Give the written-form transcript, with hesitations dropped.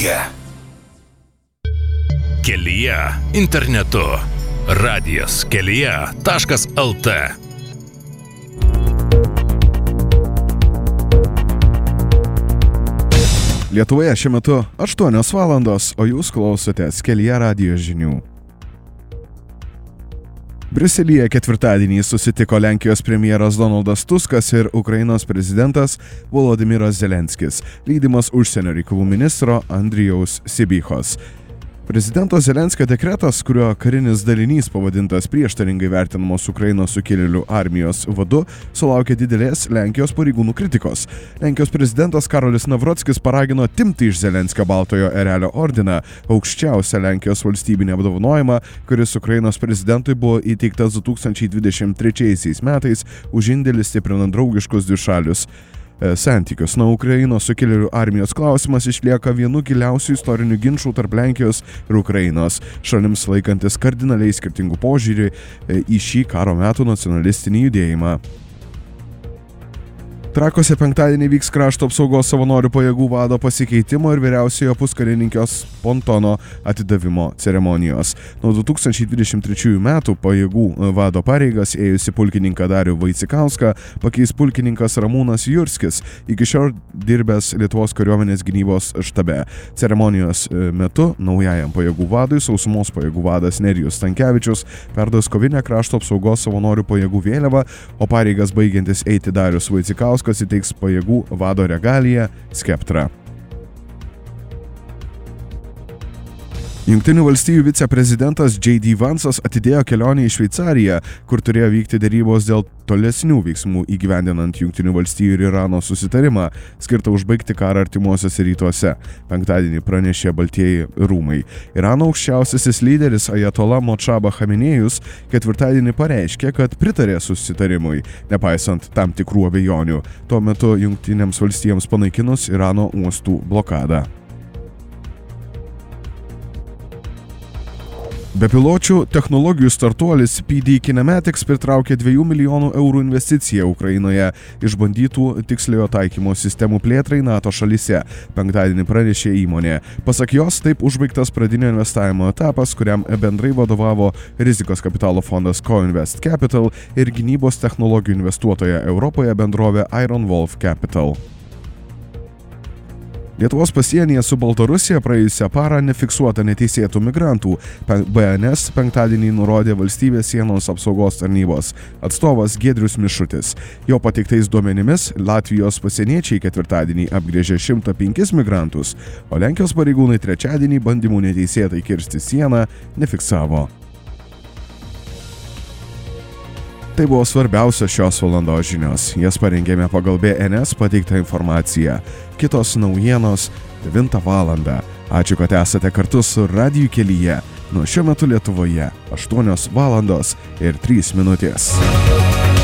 kelyje. Kelyje internetu. Radijas kelyje.lt. Lietuvoje šiuo metu 8 valandos, o jūs klausotės Kelyje radijo žinių. Briuselyje ketvirtadienį susitiko Lenkijos premjeras Donaldas Tuskas ir Ukrainos prezidentas Volodymyras Zelenskis, lydimas užsienio reikalų ministro Andrijaus Sybichos. Prezidento Zelenskio dekretas, kurio karinis dalinys pavadintas prieštaringai vertinamos Ukrainos sukilėlių armijos vadu, sulaukė didelės Lenkijos pareigūnų kritikos. Lenkijos prezidentas Karolis Navrockis paragino atimti iš Zelenskio Baltojo erelio ordiną, aukščiausią Lenkijos valstybinį apdovanojimą, kuris Ukrainos prezidentui buvo įteiktas 2023 metais už indėlį stiprinant draugiškus dvišalius santykius. Ukrainos sukilėlių armijos klausimas išlieka vienu giliausių istorinių ginčų tarp Lenkijos ir Ukrainos, šalims laikantis kardinaliai skirtingų požiūrį į šį karo metų nacionalistinį judėjimą. Trakuose penktadienį vyks krašto apsaugos savanorių pajėgų vado pasikeitimo ir vyriausiojo puskarininkės Pontono atidavimo ceremonijos. Nuo 2023 metų pajėgų vado pareigas ėjusi pulkininką Darių Vaicikauską pakeis pulkininkas Ramūnas Jurskis, iki šiol dirbęs Lietuvos kariuomenės gynybos štabe. Ceremonijos metu naujajam pajėgų vadui sausumos pajėgų vadas Nerijus Stankevičius perduos kovinę krašto apsaugos savanorių pajėgų vėliavą, o pareigas baigiantis eiti Darius Vaicikauskas įteiks pajėgų vado regaliją Skeptra. Jungtinių valstijų viceprezidentas J.D. Vansas atidėjo kelionę į Šveicariją, kur turėjo vykti derybos dėl tolesnių veiksmų įgyvendinant Jungtinių valstijų ir Irano susitarimą, skirtą užbaigti karą artimuosiuose rytuose. Penktadienį pranešė Baltieji rūmai. Irano aukščiausiasis lyderis Ajatola Močaba Chamenėjus ketvirtadienį pareiškė, kad pritarė susitarimui, nepaisant tam tikrų abejonių, tuo metu Jungtinėms valstijoms panaikinus Irano uostų blokadą. Bepiločių technologijų startuolis PD Kinematics pritraukė 2 milijonų eurų investiciją Ukrainoje išbandytų tiksliojo taikymo sistemų plėtrai NATO šalyse, penktadienį pranešė įmonė. Pasak jos, taip užbaigtas pradinio investavimo etapas, kuriam bendrai vadovavo rizikos kapitalo fondas Coinvest Capital ir gynybos technologijų investuotoja Europoje bendrovė Iron Wolf Capital. Lietuvos pasienyje su Baltarusija praėjusią parą nefiksuota neteisėtų migrantų. BNS penktadienį nurodė valstybės sienos apsaugos tarnybos atstovas Giedrius Mišutis. Jo pateiktais duomenimis Latvijos pasieniečiai ketvirtadienį apgrėžė 105 migrantus, o Lenkijos pareigūnai trečiadienį bandymų neteisėtai kirsti sieną nefiksavo. Tai buvo svarbiausios šios valandos žinios. Jas parengėme pagal BNS pateiktą informaciją. Kitos naujienos 9 valandą. Ačiū, kad esate kartu su Radiju kelyje. Nuo šiuo metu Lietuvoje 8 valandos ir 3 minutės.